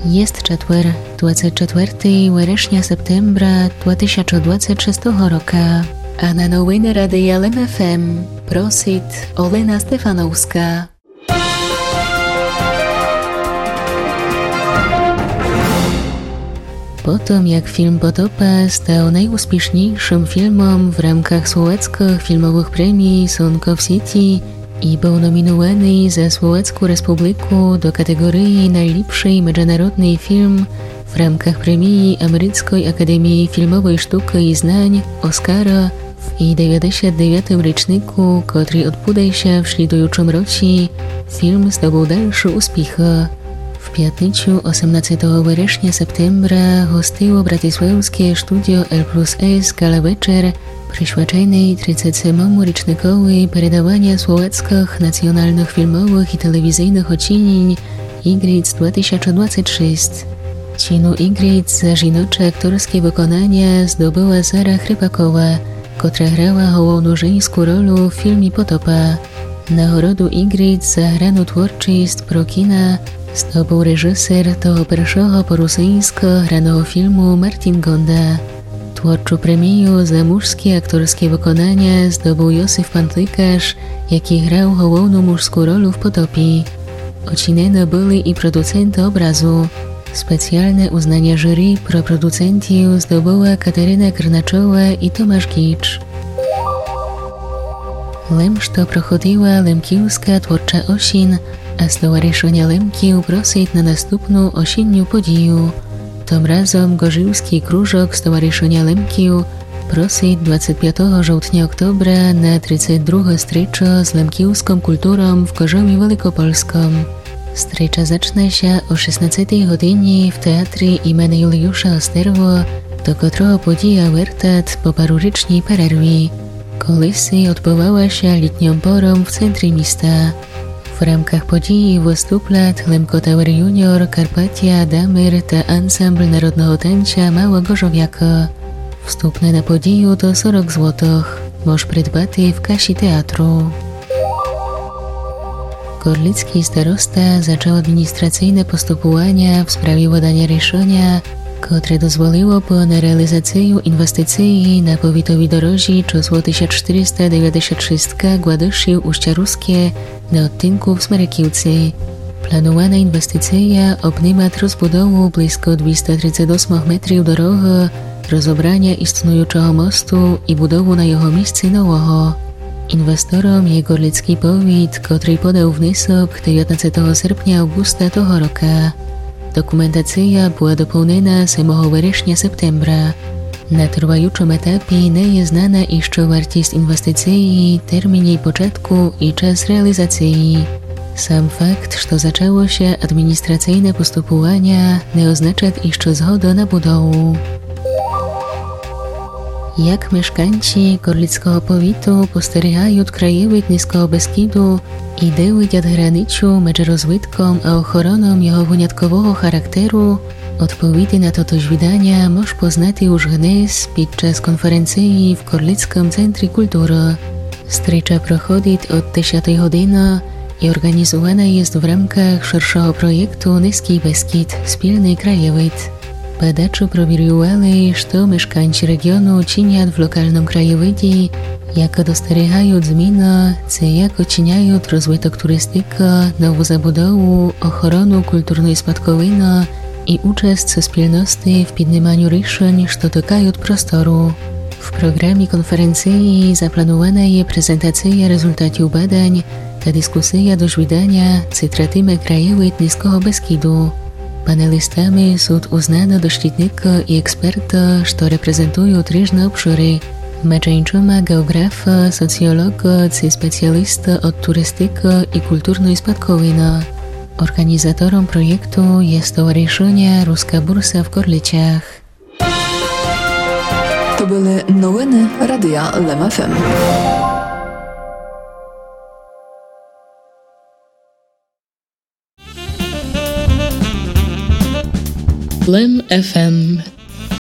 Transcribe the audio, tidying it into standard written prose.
Jest czetwer, 24 września septembra 2026 roku, a na nowiny Radia LEM FM prosit Olena Stefanowska. Potom jak film Potopa stał najúspěšnějším filmom v rámkach Słowackich filmowych premii Sonko v sieti i był nominowany za Słowacką Republiku do kategorii najlepszy międzynarodny film w ramkach premii Amerykańskiej Akademii Filmowej Sztuki i Znań Oscara w 99. roczniku, który odbył się w śledującym roku. Film zdobył dalsze uspechy. W piatniczu 18 września septembra hostiło bratysławskie studio L+S Gala Večer przyświadczony 37. rocznikowi передавania słowackich nacjonalnych filmowych i telewizyjnych odcinień Igric 2026. Cinu Igric za żinocze aktorskie wykonania zdobyła Sara Chrypakowa, która grała główną żeńską rolę w filmie Potopa. Nagrodu Igric za graną twórczość pro kina zdobył reżyser toho pierwszego po rosyjsko granego filmu Martin Gonda. Twórczą premię za mużskie aktorskie wykonania zdobył Józef Pantlikarz, jaki grał główną mużską rolę w Potopie. Ocinane byli i producenty obrazu. Specjalne uznanie jury pro producentów zdobyła Kateryna Krnaczowa i Tomasz Gicz. Lemšto prochodziła Lemkiewska twórcza osін, a Stowarzyszenie Lemkiów prosić na następną osiennią podію. Tym razem Gorzywski Krúžok Stowarzyszenia Lemkiów prosić 25 żołtnia oktobra na 32. stryczo z lemkiewską kulturą w Gorzowie Wielkopolskim. Strycza zacznie się o 16 godzinie w Teatrze imienia Juliusza Osterwo, do którego podija wertat po parurycznej przerwie. Kolisi odbywała się letnią porą w centrum miasta. W ramkach podії wystuplat Lemko Tower Junior, Karpatia, Damir ta ansambl narodnego tańca Mała Gorzowiaka. Wstupne na podію to 40 złotych. Możesz prydbaty w kasie teatru. Gorlicki starosta zaczął administracyjne postępowania w sprawie wydania решenia, które dozwoliło na realizację inwestycji na powiatowi dorożi czosło 1496 Gładyszy-Uścia Ruskie na odtynku w Smerekiwcy. Planowana inwestycja obejmie rozbudowę blisko 238 metrów drogi, rozobrania istniejącego mostu i budowę na jego miejscu nowego. Inwestorom jest Gorlicki powiat, który podał wniosek 19 sierpnia Augusta tego roku. Dokumentacja była dopełniona 7 września septembra. Na trwającym etapie nie jest znana jeszcze wartość inwestycji, termin jej początku i czas realizacji. Sam fakt, że zaczęło się administracyjne postępowania, nie oznacza jeszcze zgody na budowę. Jak mieszkańcy Gorlickiego powiatu postrzegają krajowid Niskiego Beskidu i dewidят graniczu między rozwitką a ochroną jego wyjątkowego charakteru, odpowiedzi na to widania możesz poznać już dnes podczas konferencji w Gorlickim Centrum Kultury. Strycza prochodzi od 10 godziny i organizowana jest w ramkach szerszego projektu Niski Beskid – Wspólny krajowid. Badacze proweriowali, co mieszkańcy regionu czynią w lokalnym krajowidzie, jak dostrzegają zmiany, co jak oceniają rozwój turystyki, nową zabudowę, ochronę kulturnej spadkowiny i uczest wspólności w podejmowaniu решeń, co dotykają prostoru. W programie konferencji zaplanowana jest prezentacja rezultatów badań, ta dyskusja do widania, co tratimy krajowid Niskiego Beskidu. Panelistami są uznani doświadczeni i eksperci, co reprezentują różne obszary, między innymi geografa, socjologa czy specjalista od turystyki i kulturnej spadkowiny. Organizatorem projektu jest Stowarzyszenie Ruska Bursa w Gorlicach. To były nowiny Radia LEM FM. LEM FM